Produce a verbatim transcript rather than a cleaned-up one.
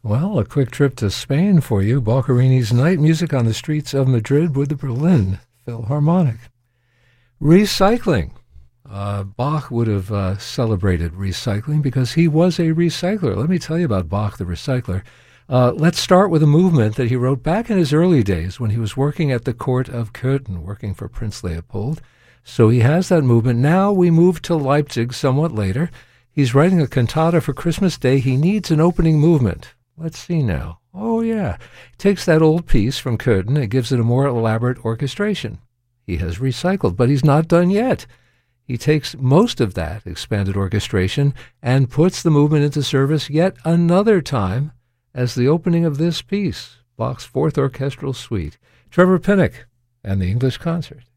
Well, a quick trip to Spain for you. Boccherini's Night Music on the Streets of Madrid with the Berlin Philharmonic. Recycling. Uh, Bach would have uh, celebrated recycling because he was a recycler. Let me tell you about Bach the recycler. Uh, let's start with a movement that he wrote back in his early days when he was working at the court of Cöthen, working for Prince Leopold. So he has that movement. Now we move to Leipzig somewhat later. He's writing a cantata for Christmas Day. He needs an opening movement. Let's see now. Oh, yeah. He takes that old piece from Cöthen and gives it a more elaborate orchestration. He has recycled, but he's not done yet. He takes most of that expanded orchestration and puts the movement into service yet another time as the opening of this piece, Bach's Fourth Orchestral Suite. Trevor Pinnock and the English Concert.